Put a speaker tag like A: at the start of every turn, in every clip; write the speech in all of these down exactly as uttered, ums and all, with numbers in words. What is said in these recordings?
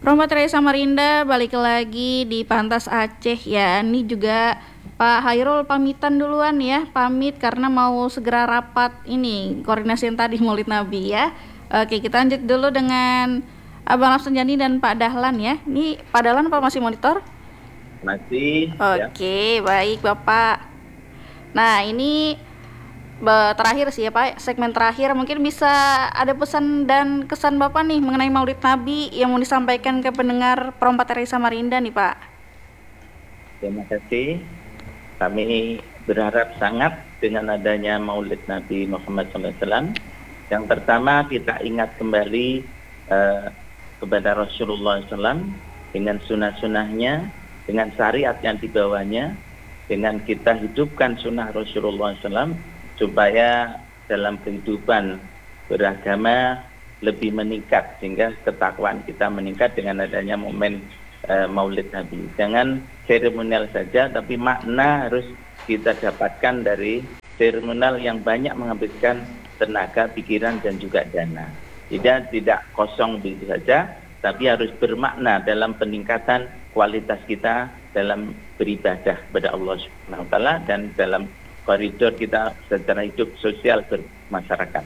A: Perempat R I Samarinda balik lagi di Pantas Aceh ya. Ini juga Pak Hairul pamitan duluan ya, pamit karena mau segera rapat ini koordinasi yang tadi Maulid Nabi ya. Oke, kita lanjut dulu dengan Abang Rafsanjani dan Pak Dahlan ya. Ini Pak Dahlan apa masih monitor?
B: Masih.
A: Oke, ya. Baik Bapak. Nah ini terakhir sih ya Pak, segmen terakhir mungkin bisa ada pesan dan kesan Bapak nih mengenai Maulid Nabi yang mau disampaikan ke pendengar Perempat R I Samarinda nih Pak.
B: Terima kasih. Kami berharap sangat dengan adanya Maulid Nabi Muhammad shallallahu alaihi wasallam. Yang pertama kita ingat kembali uh, kepada Rasulullah shallallahu alaihi wasallam dengan sunnah-sunnahnya, dengan syariat yang dibawanya, dengan kita hidupkan sunnah Rasulullah shallallahu alaihi wasallam supaya dalam kehidupan beragama lebih meningkat sehingga ketakwaan kita meningkat dengan adanya momen e, Maulid Nabi. Jangan seremonial saja, tapi makna harus kita dapatkan dari seremonial yang banyak menghabiskan tenaga, pikiran dan juga dana. Tidak tidak kosong begitu saja, tapi harus bermakna dalam peningkatan kualitas kita dalam beribadah kepada Allah Subhanahu wa taala dan dalam koridor kita secara hidup sosial bermasyarakat.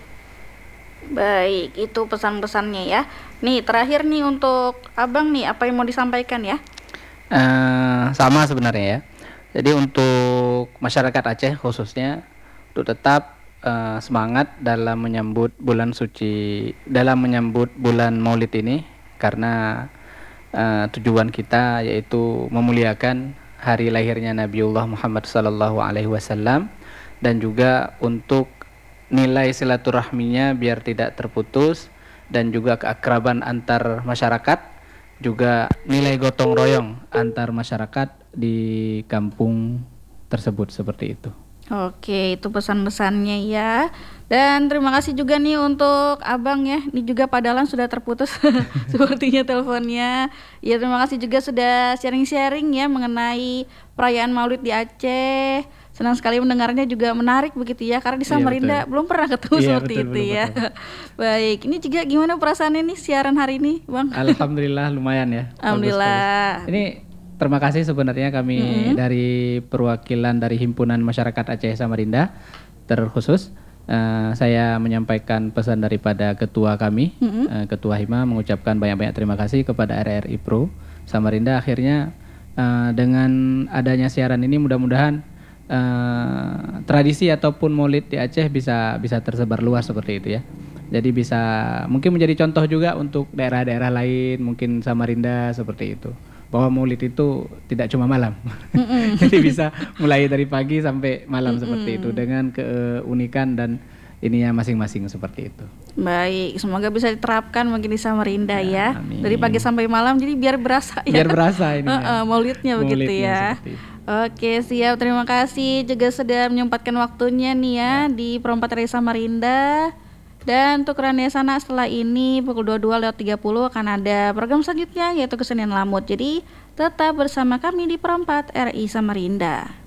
A: Baik, itu pesan-pesannya ya. Nih terakhir nih untuk Abang nih, apa yang mau disampaikan ya?
C: Uh, sama sebenarnya ya. Jadi untuk masyarakat Aceh khususnya untuk tetap uh, semangat dalam menyambut bulan suci, dalam menyambut bulan Maulid ini, karena uh, tujuan kita yaitu memuliakan hari lahirnya Nabiullah Muhammad sallallahu alaihi wasallam dan juga untuk nilai silaturahminya biar tidak terputus dan juga keakraban antar masyarakat, juga nilai gotong royong antar masyarakat di kampung tersebut seperti itu.
A: Oke, itu pesan-pesannya ya. Dan terima kasih juga nih untuk Abang ya. Ini juga Pak Dahlan sudah terputus sepertinya teleponnya. Ya terima kasih juga sudah sharing-sharing ya mengenai perayaan Maulid di Aceh. Senang sekali mendengarnya, juga menarik begitu ya. Karena di Samarinda iya, belum pernah ketemu iya, seperti betul, itu betul, ya. Betul. Baik, ini juga gimana perasaannya nih siaran hari ini, Bang?
C: Alhamdulillah lumayan ya.
A: Alhamdulillah.
C: Bagus, bagus. Ini terima kasih sebenarnya kami mm-hmm. dari perwakilan dari Himpunan Masyarakat Aceh Samarinda terkhusus uh, saya menyampaikan pesan daripada ketua kami, mm-hmm. uh, Ketua Hima, mengucapkan banyak-banyak terima kasih kepada R R I Pro Samarinda. Akhirnya uh, dengan adanya siaran ini mudah-mudahan uh, tradisi ataupun maulid di Aceh bisa bisa tersebar luas seperti itu ya. Jadi bisa mungkin menjadi contoh juga untuk daerah-daerah lain, mungkin Samarinda seperti itu. Bahwa maulid itu tidak cuma malam. Jadi bisa mulai dari pagi sampai malam Mm-mm. seperti itu dengan keunikan dan ininya masing-masing seperti itu.
A: Baik, semoga bisa diterapkan mungkin di Samarinda ya. ya. Dari pagi sampai malam jadi biar berasa
C: biar
A: ya.
C: Biar berasa ini.
A: uh-uh, maulidnya, maulidnya begitu ya. Oke, siap. Terima kasih juga sudah menyempatkan waktunya nih ya, ya. di Perempat R I Samarinda. Dan untuk Rania Sana setelah ini pukul dua puluh dua lewat tiga puluh akan ada program selanjutnya yaitu Kesenian Lamut. Jadi tetap bersama kami di Perempat R I Samarinda.